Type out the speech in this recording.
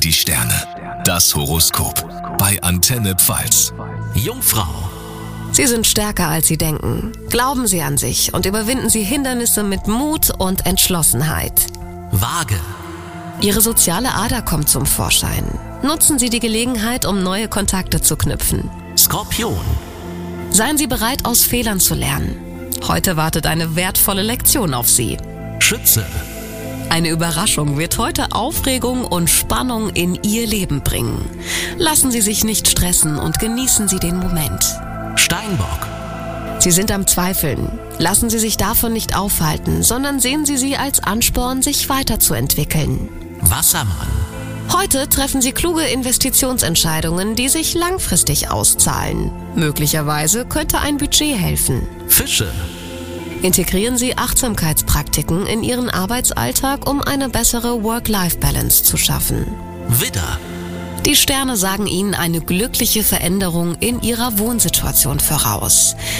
die Sterne. Das Horoskop bei Antenne Pfalz. Jungfrau. Sie sind stärker, als Sie denken. Glauben Sie an sich und überwinden Sie Hindernisse mit Mut und Entschlossenheit. Waage. Ihre soziale Ader kommt zum Vorschein. Nutzen Sie die Gelegenheit, um neue Kontakte zu knüpfen. Skorpion. Seien Sie bereit, aus Fehlern zu lernen. Heute wartet eine wertvolle Lektion auf Sie. Schütze. Eine Überraschung wird heute Aufregung und Spannung in Ihr Leben bringen. Lassen Sie sich nicht stressen und genießen Sie den Moment. Steinbock. Sie sind am Zweifeln. Lassen Sie sich davon nicht aufhalten, sondern sehen Sie sie als Ansporn, sich weiterzuentwickeln. Wassermann. Heute treffen Sie kluge Investitionsentscheidungen, die sich langfristig auszahlen. Möglicherweise könnte ein Budget helfen. Fische. Integrieren Sie Achtsamkeitspraktiken in Ihren Arbeitsalltag, um eine bessere Work-Life-Balance zu schaffen. Widder. Die Sterne sagen Ihnen eine glückliche Veränderung in Ihrer Wohnsituation voraus.